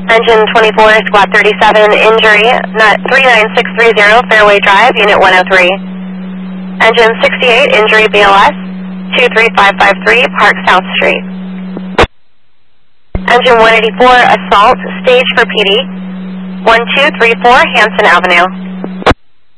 Engine 24, Squad 37, injury, nut 39630, Fairway Drive, Unit 103. Engine 68, injury, BLS, 23553, Park South Street. Engine 184, assault, stage for PD, 1234, Hanson Avenue.